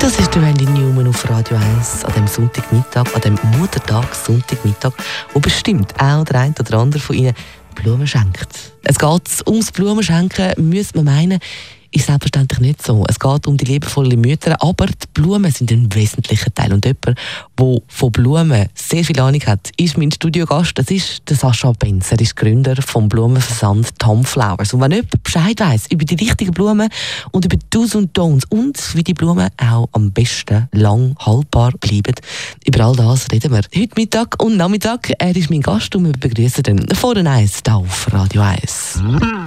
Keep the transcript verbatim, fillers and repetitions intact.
Das ist der Randy Newman auf Radio eins an dem Sonntagmittag, an dem Muttertag Sonntagmittag, wo bestimmt auch der eine oder andere von Ihnen Blumen schenkt. Es geht ums Blumenschenken, müsste man meinen, ist selbstverständlich nicht so. Es geht um die liebevollen Mütter, aber die Blumen sind ein wesentlicher Teil. Und jemand, der von Blumen sehr viel Ahnung hat, ist mein Studiogast. Das ist der Sascha Benz. Er ist Gründer vom Blumenversand Tom Flowers. Und wenn jemand Bescheid weiss über die richtigen Blumen und über Do's und Don'ts und wie die Blumen auch am besten lang haltbar bleiben, über all das reden wir heute Mittag und Nachmittag. Er ist mein Gast und wir begrüßen ihn vor eins auf Radio eins.